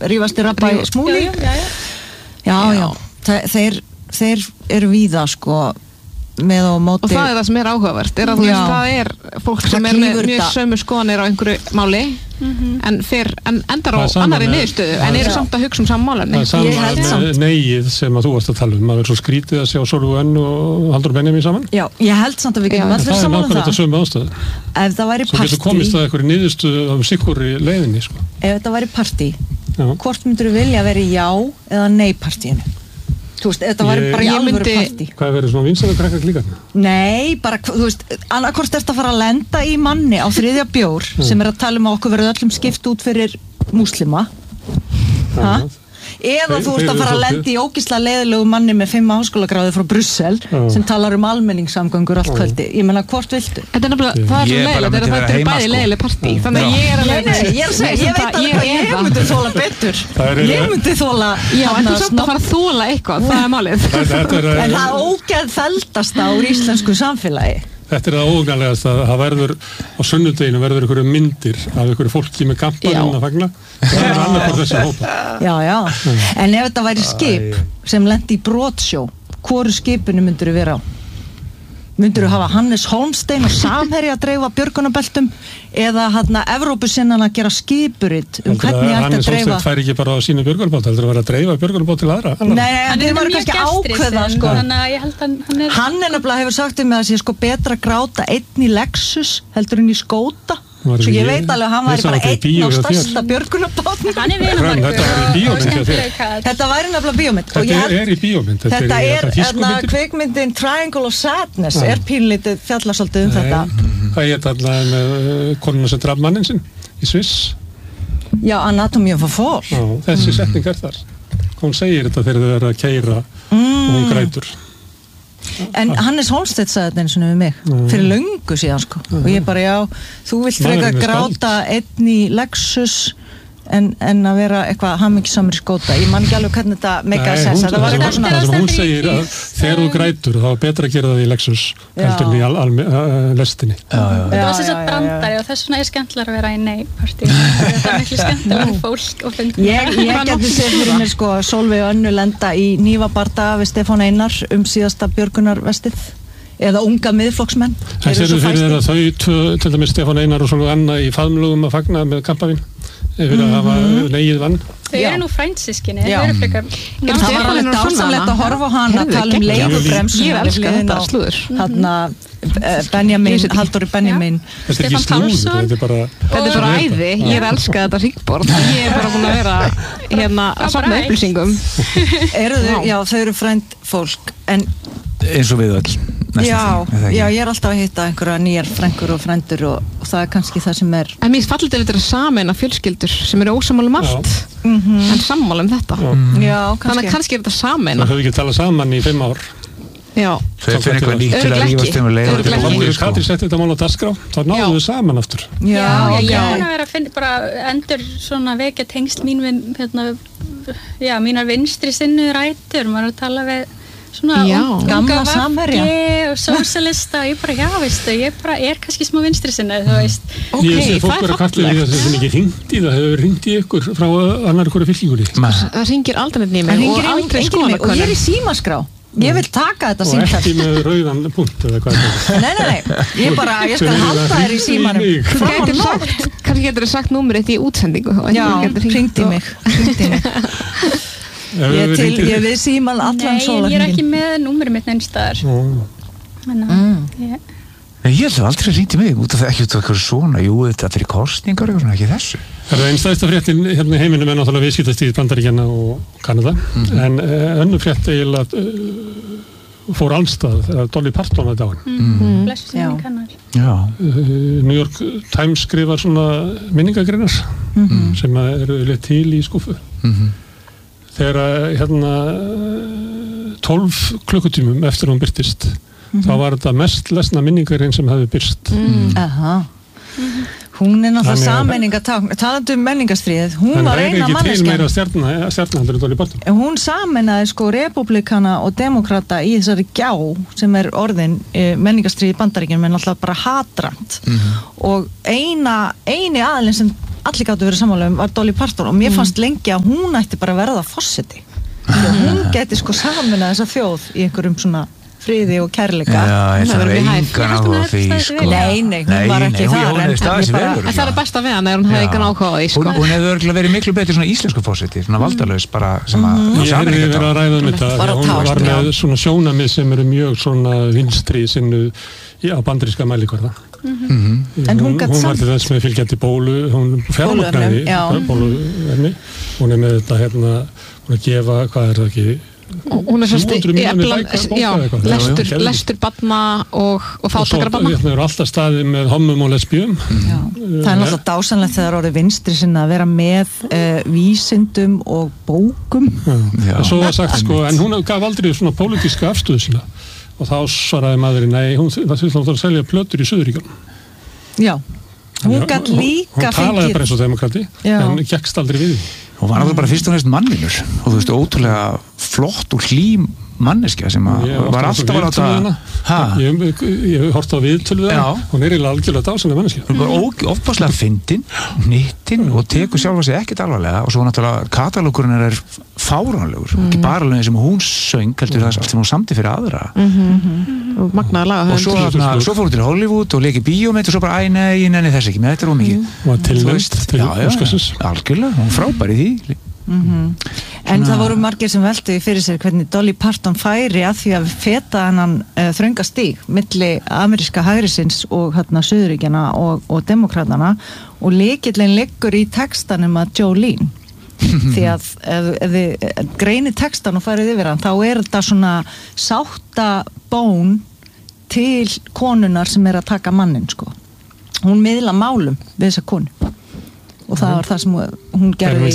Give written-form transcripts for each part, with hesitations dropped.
rífasti rabba í Smúli. Já. Þeir eru víða, sko, með á móti. Og það það sem áhugavert, að þú veist, það fólk sem með mjög sömu skoðanir á einhverju máli, en endar á annarri niðurstöðu, en eru samt að hugsa sama málefni. Það sama með neyið sem að þú varst að tala maður er svo skrítið að sjá Sólveig Önnu og Halldór Benjamín saman. Já, ég held samt að við getum allir saman það. Það er sömu ástæðu. Ef það væri partí. Svo getur komist að einhverju niðurstöðu á sikkurri leiðinni, sko. Ef þetta væri partí, hvort myndirðu vilja vera í já eða nei partíinu? Þú veist, þetta var bara í alvöru partí. Hvað verður svona vinsælu krakkar líka? Nei, bara, þú veist, annarkvort ertu að fara að lenda í manni á 3. bjór sem að tala að okkur verður öllum skipt út fyrir múslima. Eða þú ert að fara að lenda í ógeðslega leiðilegu manni með 5 háskólagráðu frá Brussel sem talar almenningssamgöngur allt kvöldi. Ég meina, hvort viltu? Þetta nefnilega, það svo leiðilegt, þetta bæði leiðileg partí. Þannig að ég að segja, ég veit alveg hvað ég myndi þóla betur. Ég myndi þóla... Já, en þú samt að fara að þóla eitthvað, það málið. En það ógeðfelldasta úr íslensku samfélagi. Þetta það óugnalegast að það verður á sunnudeginu verður einhverju myndir af einhverju fólki með kampanum að fagna. Það annað þessi hópa. Já. En ef þetta væri skip sem lendi í brotsjó, hvoru skipinu myndirðu vera á? Myndirðu hafa Hannes Hólmstein og Samherja að dreifa björgunarbeltum eða Evrópusinnan að gera skipurit hvernig ætti að dreifa? Hannes Hólmstein fær ekki bara á sínu björgunarbát, heldur að vera að dreifa björgunarbát til aðra? Nei, þeir voru kannski ákveða, sko. Þannig að ég held að hann nefnilega hefur sagt um að það sé sko betra að gráta einn í Lexus heldur en í Skóta. Svo ég veit alveg að hann væri bara einn á stærsta björgunarbátnum. Hann vinnumarkur. Þetta væri nefnilega bíómynd. Þetta í bíómynd. Þetta kvikmyndin Triangle of Sadness pínlítið fjallasaldið þetta. Það þarna með konuna sem draf mannin sinn í Sviss. Já, Anatomy of a Fall. Þessi setning þar. Hún segir þetta þegar þau eru að keyra og hún grætur. En Hannes Hólmsteinn sagði þetta eins og við mig fyrir löngu síðan, sko. Og ég bara, þú vilt frekar gráta einn í Lexus en að vera eitthvað hamingisamur í Skóta. Ég man ekki alveg hvernig þetta meikaði sens. Það var eitthvað svona. Það sem hún segir að þegar þú grætur þá betra að gera það í Lexus heldur en í lestinni. Það var þess að brandari og þess vegna skemmtilega að vera í nei-partí. Það miklu skemmtilega fólk og fengur. Ég geti sér fyrir mér, sko, Sólveig Önnu lenda í Hnífabardaga við Stefán Einar síðasta björgunarvestið eða unga miðflokksmenn. Það sér fyrir þér að þau, til dæmis Stefán Einar og Sólveig Anna í faðmlögum að fagna með kampavín fyrir að hafa negið vann. Þau eru nú frændsystkini, þau eru frekar. Það var alveg dásamlegt að horfa á hana að tala leigubremsuna. Ég elska þetta slúður. Benjamin, Halldóri Benjamin. Þetta er ekki slúður, þetta er bara æði. Ég elska þetta hringborð. Ég er bara búin að vera að safna upplýsingum. Þau eru frænd fólk, en eins og við öll. Já, ég er alltaf að hitta einhverja nýjar frængur og frændur og það er kannski það sem er. En mér fallið þetta sameina fjölskyldur sem eru ósammála allt, en sammála þetta. Já, þannig að kannski er þetta sameina. Það höfðu ekki talað saman í 5 ár. Já. Þau fyrir eitthvað nýtt til að rífast um að leiða þetta. Þegar Katrín setti þetta mál á dagskrá, þá náðu við saman aftur. Já, ég er að vera að finna bara endur svona vekja tengsl mín við mínar vinstri sinnu rætur, maður er að tala við svona gamla Samherja og sósíalista, ég er kannski smá vinstri sinni, þú veist. Ég sé fólk vera kallið í þess að það ekki hringt í það, hefur hringt í ykkur frá annar hverju fylkingunni. Það hringir aldrei nefnir mig og aldrei skoðanakönnun. Og ég er í símaskrá. Ég vil taka þetta símtal. Og ekki með rauðan punkt eða hvað þetta er. Nei, ég skal halda þér í símanum. Kannski getur þið sagt númerið í útsendingu. Já, hringdi mig. Ég við síman allan sólarhringinn. Nei, ég er ekki með númerið mitt neins staðar. Ég held að aldrei hringdi mig út af það, ekki út af eitthvað svona, þetta allir í kosningar og svona, ekki þessu. Það er einn stærsta fréttin hérna í heiminum er náttúrulega viðskiptastíð Bandaríkjanna og Kanada, en önnur frétt eiginlega fór allstað, Dolly Parton að dáin. Blessu sem ég kannar. New York Times skrifar svona minningagreinar sem eru leitt til í skúfu. Þegar 12 klukkutímum eftir hún birtist þá var þetta mest lesna minningarinn sem hefði birst. Hún er náttúrulega sameiningatákn, talandi menningarstríðið, hún var eina manneskjan. En það er ekki til meira stjarnandur en Dolly Parton. Hún sameinaði sko republikana og demokrata í þessari gjá sem er orðin menningarstríði í Bandaríkjunum, en náttúrulega bara hatrand. Og eini aðilinn sem allir gátu verið sammála var Dolly Parton og mér fannst lengi að hún ætti bara að verða forseti hún geti sko samina þessa þjóð í einhverjum svona friði og kærleika ég þarf engan áhuga á því sko. Nei, hún var ekki þar en það besta við hann hún hefði engan áhuga á því sko. hún hefði örgulega verið miklu betur svona íslensku fórseti svona valdalaus bara sem að ég hefði verið að ræða þetta hún var með svona sjónamið sem eru mjög svona vinstri sinnu á bandaríska mælikvarða en hún var til þess með fylgjandi bólu hún fjármagnaði bóluefni hún með þetta hérna hún gefa, hvað það ekki hún sérst lestur barna og fátakara barna og svo eru alltaf staðið með hommum og lesbíum það náttúrulega dásanlegt þegar orðið vinstri sinna að vera með vísindum og bókum og svo var sagt sko, en hún gaf aldrei svona pólitíska afstöðu sína og þá svaraði maðurinn, nei, hún þurfti að selja plötur í Suðuríkjum hún gætt líka hún talaði bara eins og demokrati en gekkst aldrei við hún var náttúrulega bara fyrst og næst mannvinur og þú veist, ótrúlega flott og hlým manneskja sem var alltaf að láta ég hef hort á viðtölu hún eiginlega algjörlega dásanlega manneskja hún var ofbáslega fyndin, nýttin og tekur sjálfa sig ekkert alvarlega og svo náttúrulega katalókurinn fáránlegur ekki bara lögin sem hún söng heldur það allt sem hún samti fyrir aðra og magnaði laga og svo fór hún til Hollywood og leikið bíómynd og svo bara, nei, ég nenni þess ekki með þetta er ómikið og tilnæmst til Óskarsins algjörlega, hún frábær í því en það voru margir sem veltu fyrir sér hvernig Dolly Parton færi að því að feta hennan þrönga stíg milli ameríska hægrisins og hérna Suðuríkjana og demokratana og lykillinn liggur í textanum að Jolene því að ef þið greinir textan og farið yfir hann þá þetta svona sáttabón til konunar sem að taka mannin sko hún miðla málum við þessa konu og það var það sem hún gerði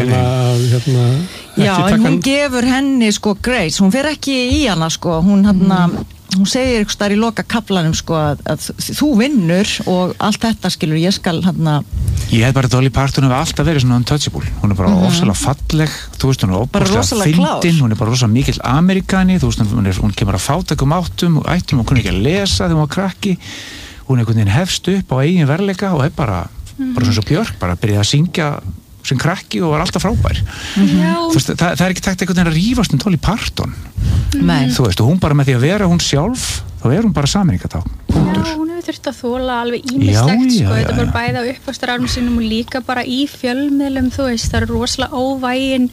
en hún gefur henni sko grace, hún fer ekki í hana sko, hún segir eitthvað þar í loka kaflanum sko að þú vinnur og allt þetta skilur, ég skal ég hef bara Dolly Parton hefur alltaf verið svona untouchable, hún bara ofsalega falleg þú veist, hún ofsalega fyndin hún bara rosalega mikill Amerikani þú veist, hún kemur að fátækum ættum og hún kunni ekki að lesa þegar hún var krakki hún einhvern veginn hefst upp á eigin verleika og bara svona svo Björk, bara byrjaði að syngja sem krakki og var alltaf frábær þú veist, það er ekki takt einhvern veginn að rífast Dolly Parton þú veist, og hún bara með því að vera hún sjálf þá er hún bara sameininga þá hún hefur þurft að þola alveg ýmislegt sko, þetta bara bæði á uppvastarárum sínum og líka bara í fjölmiðlum þú veist, það eru rosalega óvægin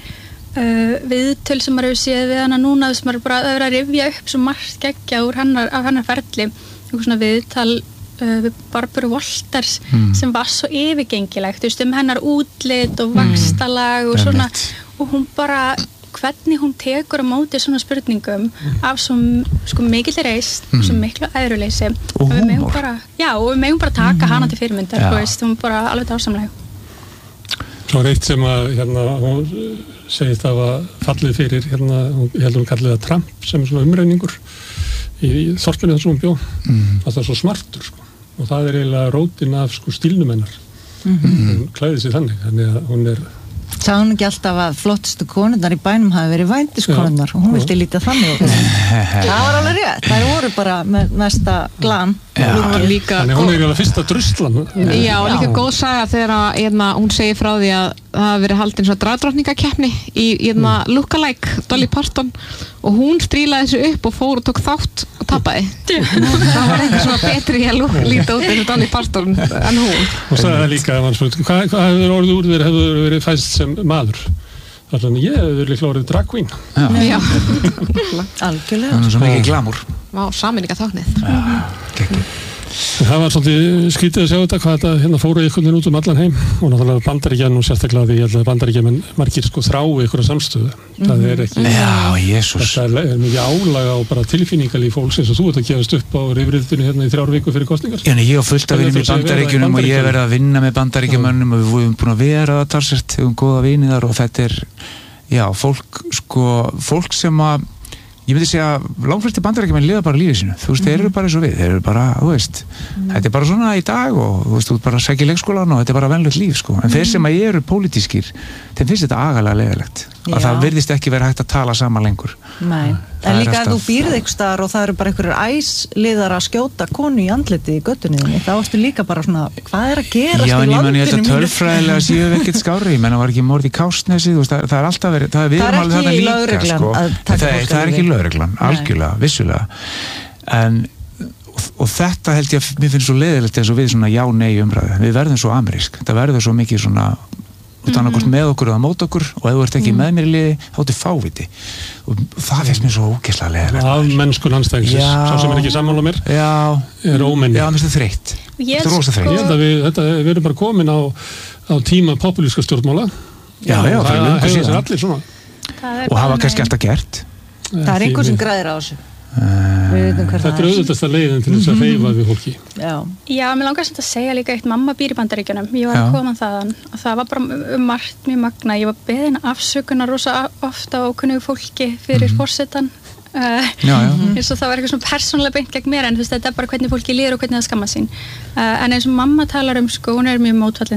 viðtöl sem maður hefur séð við hana núna þess að maður bara að vera að rifja upp svo margt geggja af hennar ferli eitthvað svona viðtal við Barbara Walters sem var svo yfirgengilegt, þú veist, hennar útlit og vaxtalag og svona og hún bara, hvernig hún tekur á móti svona spurningum af svo sko mikill reisn og svo miklu æðruleysi og húmor og við megum bara taka hana til fyrirmyndar þú veist, hún bara alveg dásamlega Svo reitt sem að hún segist að var fallið fyrir ég held hún kallið það Trump sem svona umreiningur í þorpinu þess að hún bjó það er svo smartur sko og það er eiginlega rótin af sko stílnum hennar hún klæði sig þannig að hún Sá hún ekki alltaf að flottustu konurnar í bænum hafi verið vændiskonurnar og hún vildi lítið þannig það var alveg rétt, það voru bara með mesta glam Þannig hún alveg fyrsta druslan Já, og líka góð saga þegar hún segir frá því að það hafi verið haldin svona dragdrottningakeppni í lookalike Dolly Parton og hún strílaði þessu upp og fór og tók þátt og tapaði það var eitthvað svona betri að líta út eins og Dolly Parton en hún og sagði það líka hvað hefur orðið úr þér hefur verið fæst sem maður þannig ég hefur líka orðið drag queen Já algjörlega það er svo mikið glamúr saminninga þáknið Það var svolítið skrítið að sjá þetta hvað þetta fóru einhvern veginn út allan heim og náttúrulega Bandaríkjan og sérstaklega því ég held að Bandaríkjamenn margir sko þrái einhverja samstöðu það er ekki þetta er mikið álaga og bara tilfinningalíf fólks eins og þú ert að gefast upp á rifriðinu í 3 vikur fyrir kosningar Já, ég á fullt að vinna í Bandaríkjunum og ég hef verið að vinna með Bandaríkjamönnum og við vorum búin að vera að talsert við höfum góða vini þar og þetta er fólk sem að ég myndi segja að langflesti Bandaríkjamenn lifa bara lífið sínu, þú veist, þeir eru bara eins og við þeir eru bara, þú veist, þetta er bara svona í dag og þú veist, þú bara sækir leikskólan og þetta er bara venlegt líf, sko, en þeir sem að eru pólitískir, þeim finnst þetta agalega leiðilegt að það virðist ekki vera hægt að tala saman lengur. Nei, en líka ef þú býrð einhvers staðar og það eru bara einhverjir æsliðar að skjóta konu í andliti í göttunniðinni, þá ertu líka bara svona, hvað að gerast í landinu mínu? Já, en ég þetta tölfræðilega séu við ekkert skárri, ég menna var ekki morð í Kársnesi, það er alltaf verið, það er ekki lögreglan að taka fólk. Það er ekki lögreglan, algjörlega, vissulega. Og þetta held ég að mér finnst svo leiðilegt eins og við svona já-nei umræðu. Við verðum svo amerísk. Það verður svo mikið svona út annarkvort með okkur eða mót okkur og ef þú ert ekki með mér í liði, þá ertu fáviti. Og það finnst mér svo ógeðslega leiðilegt. Af mennskun anstæðingsins. Sá sem er ekki sammála mér er ómenni. Já, mér finnst það þreytt. Þetta er rosa þreytt. Ég held að við erum bara komin á tíma populíska stjórnmála. Já, fyrir löngu síðan. Allir svona. Og hafa kannski alltaf gert. Það er einhver sem græðir á þessu. Þetta er auðvitað leiðin til þess að hreyfa við fólki. Já, mér langar samt að segja líka eitt, mamma býr í Bandaríkjunum, ég var að koma þaðan og það var bara margt mjög magna, ég var beðin afsökunar rosa ofta á ókunnugu fólki fyrir forsetann eins og það var eitthvað svona persónulega beint gegn mér en þú veist, þetta er bara hvernig fólki líður og hvernig það skamma sín en eins og mamma talar sko, hún er mjög mótfallin